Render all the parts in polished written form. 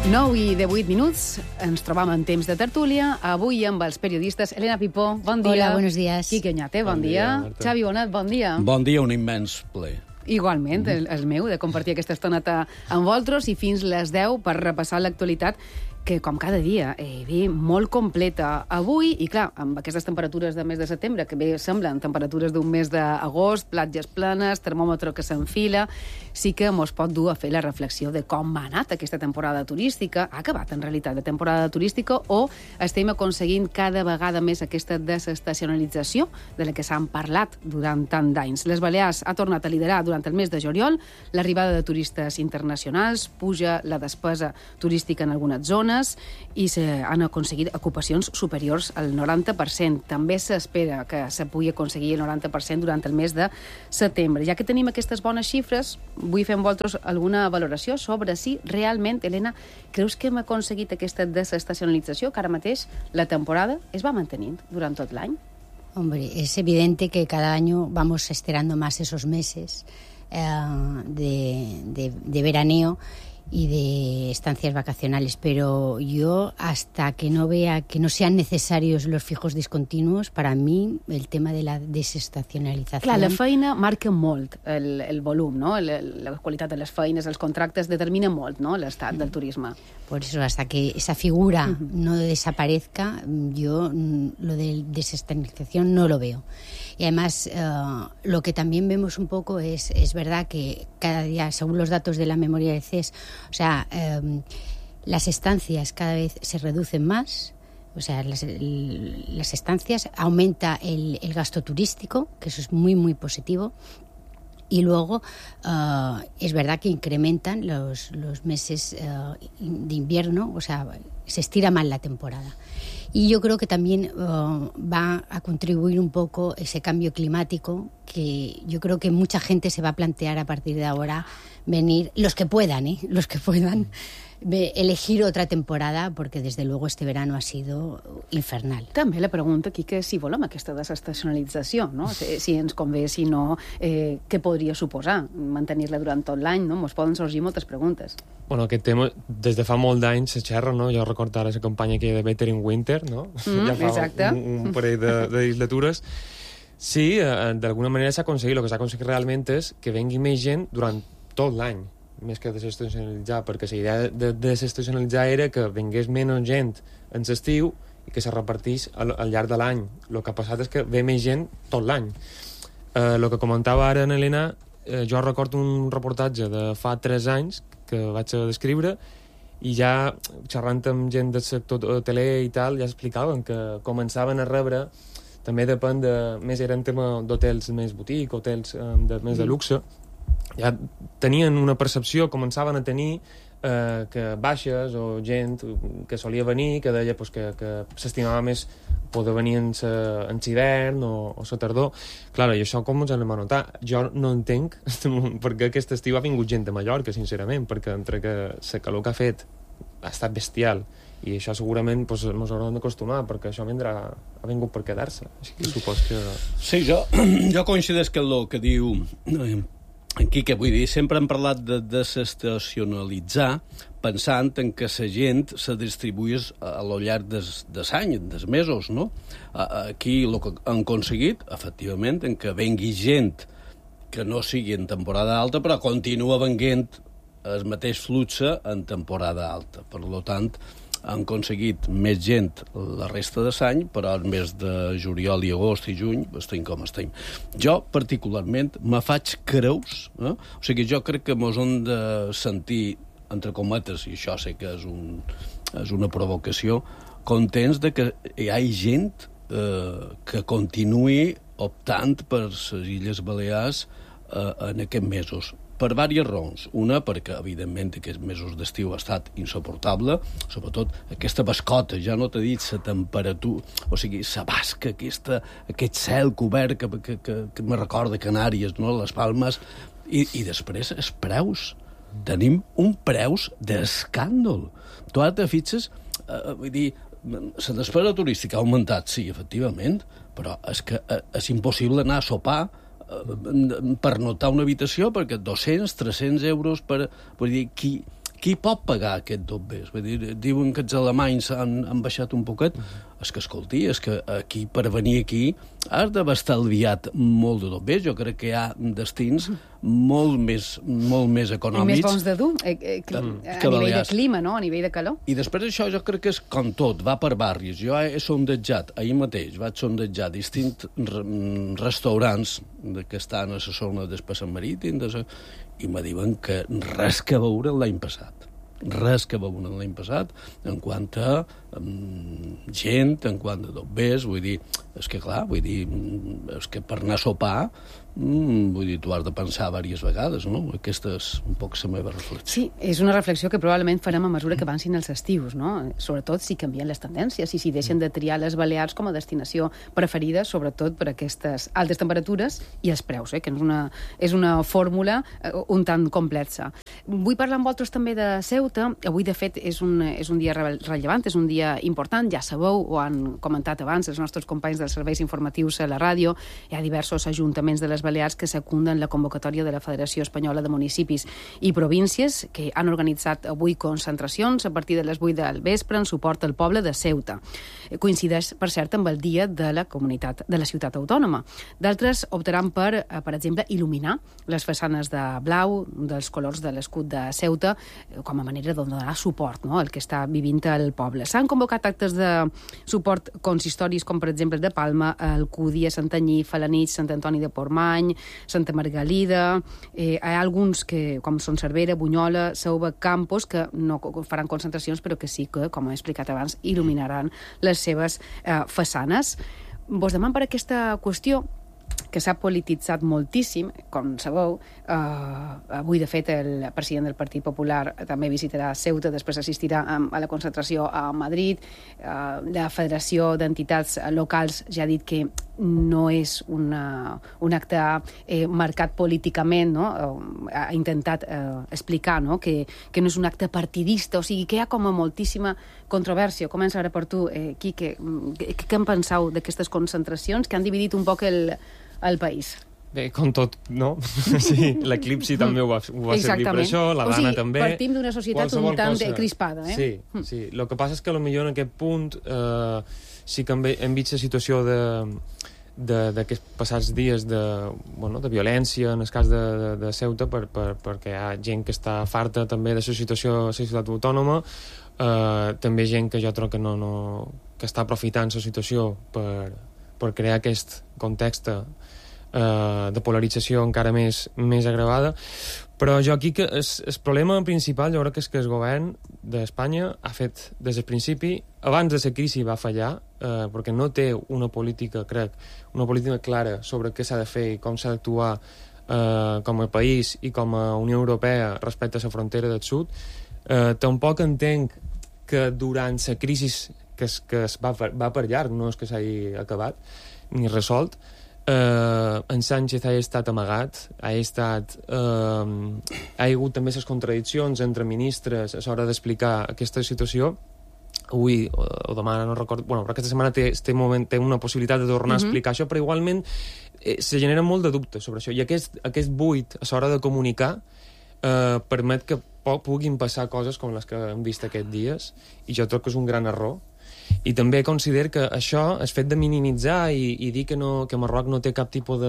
9:18, ens trobam en temps de tertúlia, avui amb els periodistes Elena Pipó, bon dia. Hola, buenos días. Quique Oñate, bon dia. Xavi Bonat, bon dia. Bon dia, un immens ple. Igualment, el meu, de compartir aquesta estoneta amb vosaltres i fins les 10 per repassar l'actualitat que, com cada dia, ve molt completa. Avui, i clar, amb aquestes temperatures de mes de setembre, que bé semblen temperatures d'un mes d'agost, platges planes, termòmetre que s'enfila, sí que mos pot dur a fer la reflexió de com ha anat aquesta temporada turística. Ha acabat, en realitat, la temporada turística o estem aconseguint cada vegada més aquesta desestacionalització de la que s'han parlat durant tant d'anys. Les Balears ha tornat a liderar durant el mes de juliol l'arribada de turistes internacionals, puja la despesa turística en algunes zones i s'han aconseguit ocupacions superiors al 90%. També s'espera que se pugui aconseguir el 90% durant el mes de setembre. Ja que tenim aquestes bones xifres, vull fer amb vosaltres alguna valoració sobre si realment, Elena, creus que hem aconseguit aquesta desestacionalització, que ara mateix la temporada es va mantenint durant tot l'any? Hombre, es evidente que cada año vamos estirando más esos meses de veraneo y de estancias vacacionales, pero yo hasta que no vea que no sean necesarios los fijos discontinuos, para mí el tema de la desestacionalització... Clar, la feina marca molt el volum, no? La qualitat de les feines, els contractes determina molt, no?, l'estat del turisme. Por eso, hasta que esa figura no desaparezca, yo lo de desestacionalización no lo veo. Y además, lo que también vemos un poco es verdad que cada día, según los datos de la memoria del CES, o sea, las estancias cada vez se reducen más, o sea, las estancias, aumenta el gasto turístico, que eso es muy, muy positivo. Y luego es verdad que incrementan los meses de invierno, o sea, se estira más la temporada. Y yo creo que también va a contribuir un poco ese cambio climático, que yo creo que mucha gente se va a plantear a partir de ahora venir, los que puedan, elegir otra temporada, porque desde luego este verano ha sido infernal. També la pregunta aquí que si volem aquesta desestacionalització, no? Si ens convé, si no, què podria suposar mantenir-la durant tot l'any, no? Ens poden sorgir moltes preguntes. Bueno, aquest tema des de fa molt d'anys se xerra, no? Jo recordo ara la campanya que hi ha de Better in Winter, no? Ja fa exacte. un parell de legislatures. Sí, d'alguna manera s'ha aconseguit. El que s'ha aconseguit realment és que vengui més gent durant tot l'any, més que desestacionalitzar, perquè la idea de desestacionalitzar era que vengués menys gent en l'estiu i que se repartís al llarg de l'any. El que ha passat és que ve més gent tot l'any. El que comentava ara en Helena, jo recordo un reportatge de fa 3 anys que vaig descriure i ja xerrant amb gent del sector hoteler i tal, ja explicaven que començaven a rebre, també depèn de, més eren tema d'hotels més botic, hotels més de luxe, ja tenien una percepció, començaven a tenir que baixes o gent que solia venir, que deia pues, que s'estimava més poder venir en l'hivern o la tardor. Clar, i això com ens anem a notar? Jo no entenc perquè aquest estiu ha vingut gent de Mallorca, sincerament, perquè entre que la calor que ha fet ha estat bestial i això segurament ens haurem d'acostumar, perquè això ha vingut per quedar-se. Així que supos que... Sí, jo coincideix que el que diu Quique, vull dir, sempre hem parlat de desestacionalitzar pensant en que la gent se distribuís a lo llarg dels anys, dels mesos, no? Aquí el que han aconseguit, efectivament, en que vengui gent que no sigui en temporada alta, però continua venguent el mateix flux en temporada alta. Per tant, han aconseguit més gent la resta de l'any, però el mes de juliol i agost i juny estem com estem. Jo, particularment, me faig creus, o sigui, jo crec que mos hem de sentir, entre cometes, i això sé que és una provocació, contents de que hi ha gent que continuï optant per les Illes Balears en aquests mesos. Per diverses raons. Una, perquè, evidentment, aquests mesos d'estiu ha estat insuportable, sobretot aquesta bascota, ja no t'he dit la temperatura, o sigui, la basca, aquest cel cobert que me recorda Canàries, no? Les Palmes, i després els preus. Tenim un preus d'escàndol. Tu ara te fixes, vull dir, la despesa turística ha augmentat, sí, efectivament, però és que és impossible anar a sopar per notar una habitació, perquè 200, 300 euros per... Vull dir, qui pot pagar aquest dobbers? Vull dir, diuen que els alemanys han baixat un poquet. És que, escolti, és que aquí, per venir aquí, has d'haver estalviat molt de dobbers. Jo crec que hi ha destins molt més econòmics. I més bons de dur, a nivell de clima, no? A nivell de calor. I després això jo crec que és com tot, va per barris. Jo he sondejat, ahir mateix vaig sondejar distints restaurants que estan a la zona del passeig marítim i me diuen que res que veure l'any passat. Res que veure l'any passat en quant a gent, en quant a dobbers, vull dir, és que clar, és que per anar a sopar, vull dir, tu has de pensar diverses vegades, no? Aquesta és un poc la meva reflexió. Sí, és una reflexió que probablement farem a mesura que avancin els estius, no? Sobretot si canvien les tendències i si deixen de triar les Balears com a destinació preferida, sobretot per aquestes altes temperatures i els preus, que és una fórmula un tant complexa. Vull parlar amb vosaltres també de Ceuta. Avui, de fet, és un dia rellevant, és un dia important, ja sabeu, ho han comentat abans els nostres companys dels serveis informatius a la ràdio, hi ha diversos ajuntaments de les Balears que secunden la convocatòria de la Federació Espanyola de Municipis i Províncies, que han organitzat avui concentracions a partir de les 8 del vespre en suport al poble de Ceuta. Coincideix, per cert, amb el dia de la comunitat de la ciutat autònoma. D'altres optaran per exemple, il·luminar les façanes de blau dels colors de l'escut de Ceuta com a manera de donar suport, no?, al que està vivint el poble. S'han convocat actes de suport consistoris com, per exemple, de Palma, Alcúdia, Santanyí, Felanitx, Sant Antoni de Portmany, Santa Margalida. Hi ha alguns que, com són Cervera, Bunyola, Sauva, Campos, que no faran concentracions, però que sí que, com he explicat abans, il·luminaran les seves façanes. Vos demano per aquesta qüestió, que s'ha polititzat moltíssim, com sabeu. Avui, de fet, el president del Partit Popular també visitarà Ceuta, després assistirà a la concentració a Madrid. La Federació d'Entitats Locals ja ha dit que no és un acte marcat políticament, no? Ha intentat explicar, no?, que no és un acte partidista, o sigui, que hi ha com a moltíssima controvèrsia. Comença ara per tu, Quique. Què en penseu d'aquestes concentracions que han dividit un poc el país? Bé, com tot, no? Sí, l'Eclipsi també ho va servir per això, la Dana també. Partim d'una societat un tant crispada, Sí. El que passa és que potser en aquest punt sí que hem vist la situació d'aquests passats dies de violència en el cas de Ceuta, perquè hi ha gent que està farta també de la situació a la ciutat autònoma, també gent que jo trobo que està aprofitant la situació per crear aquest context de polarització encara més agravada. Però jo aquí que el problema principal jo crec que és que el govern d'Espanya ha fet des del principi, abans de la crisi va fallar, perquè no té una política clara sobre què s'ha de fer i com s'ha d'actuar com a país i com a Unió Europea respecte a la frontera del sud. Tampoc entenc que durant la crisi que va per llarg, no és que s'hagi acabat ni resolt, en Sánchez ha estat amagat, ha hagut també les contradiccions entre ministres a l'hora d'explicar aquesta situació. Avui o demà, no recordo, però aquesta setmana té una possibilitat de tornar a explicar això, però igualment se genera molt de dubte sobre això, i aquest buit a l'hora de comunicar permet que puguin passar coses com les que hem vist aquests dies, i jo trobo que és un gran error. I també considero que això, el fet de minimitzar i dir que Marroc no té cap tipus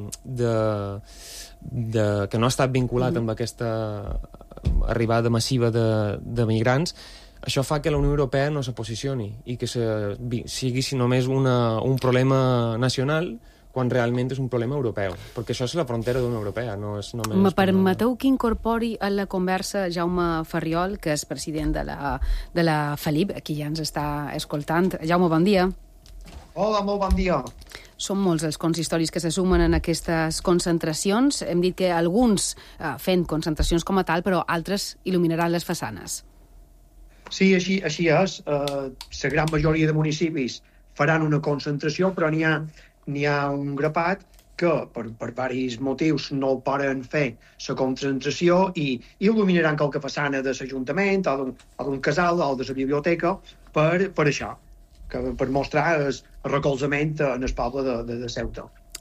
que no ha estat vinculat amb aquesta arribada massiva de migrants, això fa que la Unió Europea no se posicioni i que sigui només un problema nacional, quan realment és un problema europeu, perquè això és la frontera d'una europea, no és només... Me permeteu que incorpori a la conversa Jaume Farriol, que és president de la FELIP, aquí ja ens està escoltant. Jaume, bon dia. Hola, molt bon dia. Són molts els consistoris que se sumen en aquestes concentracions. Hem dit que alguns fent concentracions com a tal, però altres il·luminaran les façanes. Sí, així és. La gran majoria de municipis faran una concentració, però n'hi ha un grapat que per diversos motius no el poden fer la concentració i il·luminaran qualque façana de l'Ajuntament o d'un casal o de la biblioteca per això, per mostrar el recolzament en el poble de Ceuta.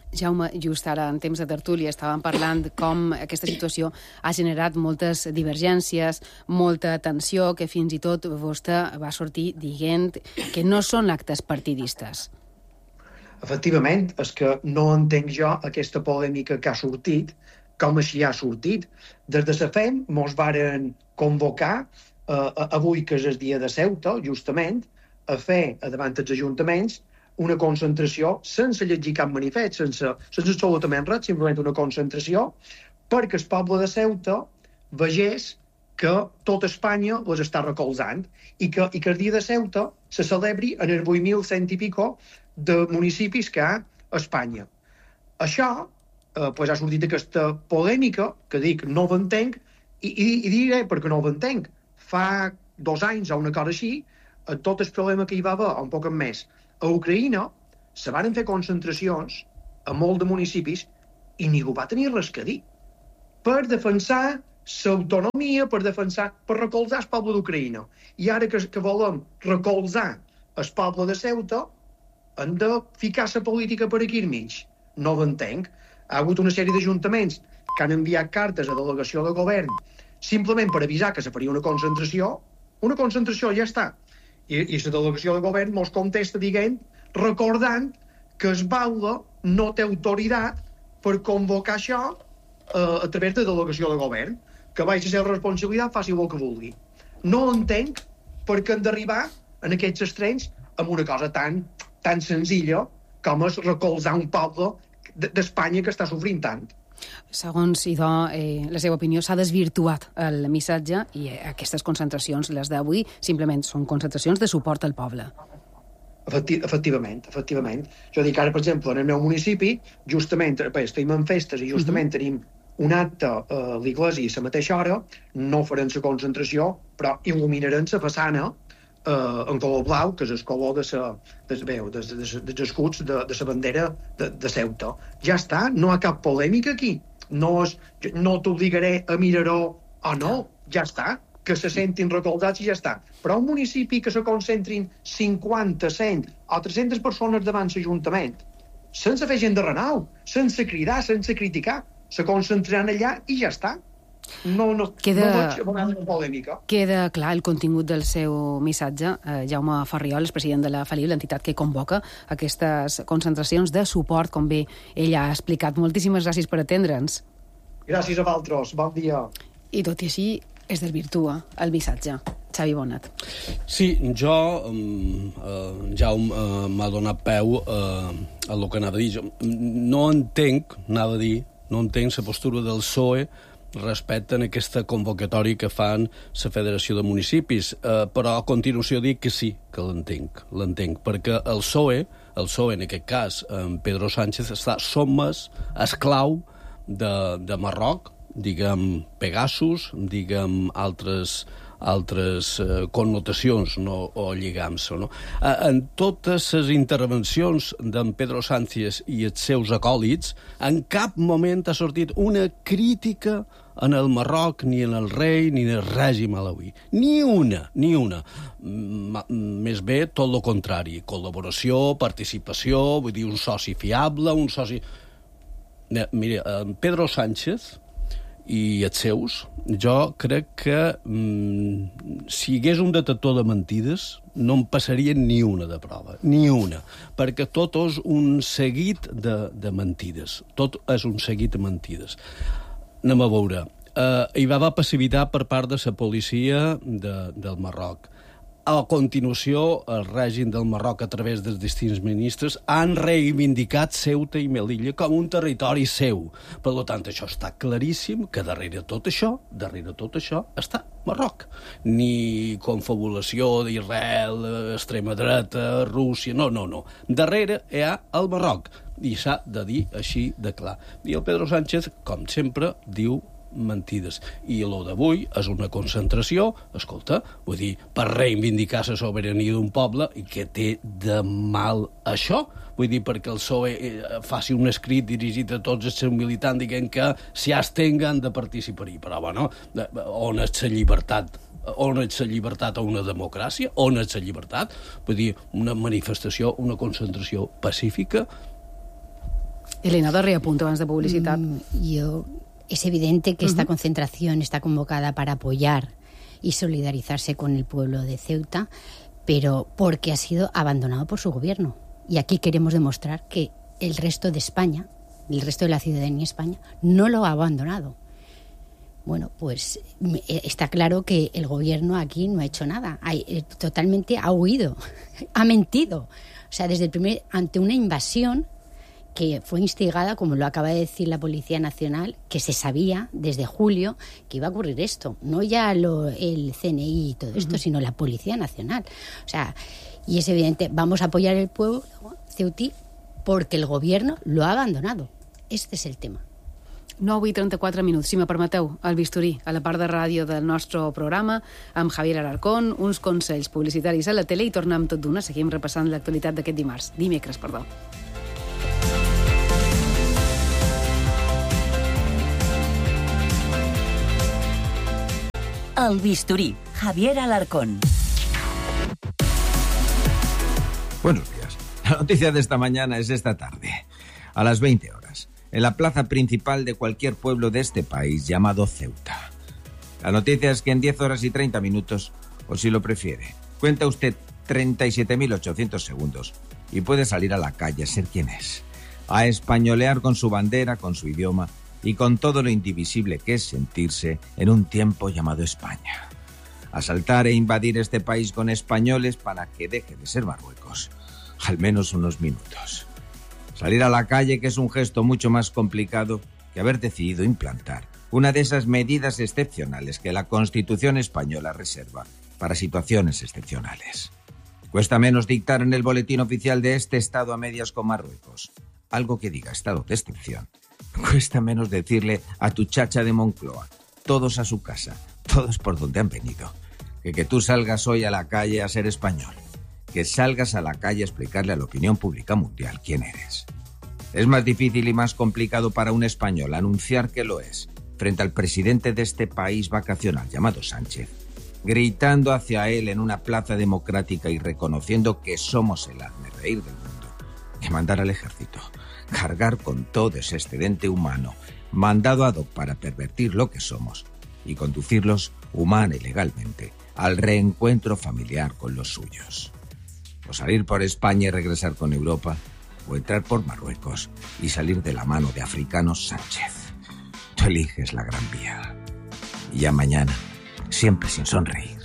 Jaume, just ara, en temps de tertúlia, estàvem parlant com aquesta situació ha generat moltes divergències, molta tensió, que fins i tot vostè va sortir dient que no són actes partidistes. Efectivament, és que no entenc jo aquesta polèmica que ha sortit, com així ha sortit. Des de la FEM mos varen convocar, avui que és el dia de Ceuta, justament, a fer, davant dels ajuntaments, una concentració sense llegir cap manifest, sense absolutament res, simplement una concentració, perquè el poble de Ceuta vegés que tot Espanya les està recolzant i que el dia de Ceuta se celebri en els 8.100 i pico de municipis que hi ha a Espanya. Això pues ha sortit aquesta polèmica, que dic, no ho entenc, i diré perquè no ho entenc. Fa 2 anys o una cosa així, tot el problema que hi va haver, un poc més, a Ucraïna se van fer concentracions a molt de municipis i ningú va tenir res a dir. Per defensar l'autonomia, per recolzar el poble d'Ucraïna. I ara que volem recolzar el poble de Ceuta, hem de ficar la política per aquí al mig. No ho entenc. Ha hagut una sèrie d'ajuntaments que han enviat cartes a delegació de govern simplement per avisar que se faria una concentració ja està. I la delegació de govern mos contesta dient, recordant que el baula no té autoritat per convocar això a través de delegació de govern, que vagi a ser la responsabilitat, faci el que vulgui. No entenc per què hem d'arribar en aquests extrems amb una cosa tan senzilla com és recolzar un poble d'Espanya que està sofrint tant. Segons, idò, la seva opinió, s'ha desvirtuat el missatge i aquestes concentracions, les d'avui, simplement són concentracions de suport al poble. Efectivament. Jo dic ara, per exemple, en el meu municipi, justament, estem en festes i justament tenim un acte a l'església a la mateixa hora, no farem la concentració, però il·luminarem la façana en color blau, que és el color dels escuts de la bandera de Ceuta. Ja està, no hi ha cap polèmica aquí. No t'obligaré a mirar-ho o no, ja està, que se sentin recolzats i ja està. Però un municipi que se concentrin 50, 100 o 300 persones davant l'Ajuntament, sense fer gent de renou, sense cridar, sense criticar, se concentraran allà i ja està. No veig una polèmica. Queda clar el contingut del seu missatge. Jaume Farriol és president de la FELIU, l'entitat que convoca aquestes concentracions de suport, com bé ell ha explicat. Moltíssimes gràcies per atendre'ns. Gràcies a vosaltres, bon dia. I tot i així es desvirtua el missatge. Xavi Bonat. Sí, Jaume m'ha donat peu a el que anava a dir. No entenc la postura del PSOE respecte a aquesta convocatòria que fan la Federació de Municipis, però a continuació dic que sí, que l'entenc, perquè el PSOE, en aquest cas, Pedro Sánchez, està sotmès, esclau de Marroc, diguem Pegasus, diguem altres connotacions, no, o lligams. No? En totes les intervencions d'en Pedro Sánchez i els seus acòlits, en cap moment ha sortit una crítica en el Marroc, ni en el rei, ni en el règim alauí. Ni una. Més bé, tot el contrari. Col·laboració, participació, vull dir, un soci fiable, un soci... Mira, Pedro Sánchez i els seus, jo crec que si hi hagués un detector de mentides no en passarien ni una de prova, ni una, perquè tot és un seguit de mentides. Tot és un seguit de mentides. Anem a veure. Hi va haver passivitat per part de la policia del Marroc. A continuació, el règim del Marroc, a través dels distints ministres, han reivindicat Ceuta i Melilla com un territori seu. Per tant, això està claríssim, que darrere tot això està Marroc. Ni confabulació d'Israel, extrema dreta, Rússia... No. Darrere hi ha el Marroc. I s'ha de dir així de clar. I el Pedro Sánchez, com sempre, diu mentides. I el d'avui és una concentració, escolta, vull dir, per reivindicar la sobirania d'un poble, i què té de mal això? Vull dir, perquè el PSOE faci un escrit dirigit a tots els seus militants dient que si abstenguen de participar-hi. Però, bueno, on és la llibertat? On és la llibertat a una democràcia? On és la llibertat? Vull dir, una manifestació, una concentració pacífica, Elena, darle apunto abans de publicitat. Es evidente que esta concentración está convocada para apoyar y solidarizarse con el pueblo de Ceuta, pero porque ha sido abandonado por su gobierno. Y aquí queremos demostrar que el resto de España, el resto de la ciudadanía de España, no lo ha abandonado. Bueno, pues está claro que el gobierno aquí no ha hecho nada. Totalmente ha huido, ha mentido. O sea, ante una invasión que fue instigada, como lo acaba de decir la Policía Nacional, que se sabía desde julio que iba a ocurrir esto. No ya el CNI y todo esto, sino la Policía Nacional. O sea, y es evidente, vamos a apoyar el pueblo ceutí porque el gobierno lo ha abandonado. Este es el tema. 9:34, si me permeteu, al bisturí, a la part de ràdio del nostre programa, amb Javier Alarcón, uns consells publicitaris a la tele i tornem tot d'una. Seguim repassant l'actualitat d'aquest dimecres. El bisturí, Javier Alarcón. Buenos días. La noticia de esta mañana es esta tarde, a las 20 horas, en la plaza principal de cualquier pueblo de este país llamado Ceuta. La noticia es que en 10 horas y 30 minutos, o si lo prefiere, cuenta usted 37.800 segundos y puede salir a la calle a ser quien es, a españolear con su bandera, con su idioma y con todo lo indivisible que es sentirse en un tiempo llamado España. Asaltar e invadir este país con españoles para que deje de ser Marruecos, al menos unos minutos. Salir a la calle, que es un gesto mucho más complicado que haber decidido implantar una de esas medidas excepcionales que la Constitución española reserva para situaciones excepcionales. Cuesta menos dictar en el boletín oficial de este estado a medias con Marruecos algo que diga estado de excepción. Cuesta menos decirle a tu chacha de Moncloa, todos a su casa, todos por donde han venido, que tú salgas hoy a la calle a ser español, que salgas a la calle a explicarle a la opinión pública mundial quién eres. Es más difícil y más complicado para un español anunciar que lo es frente al presidente de este país vacacional llamado Sánchez, gritando hacia él en una plaza democrática y reconociendo que somos el hazmerreír del mundo, que mandar al ejército, cargar con todo ese excedente humano mandado ad hoc para pervertir lo que somos y conducirlos humana y legalmente al reencuentro familiar con los suyos. O salir por España y regresar con Europa, o entrar por Marruecos y salir de la mano de africanos Sánchez. Tú eliges la gran vía. Y ya mañana, siempre sin sonreír,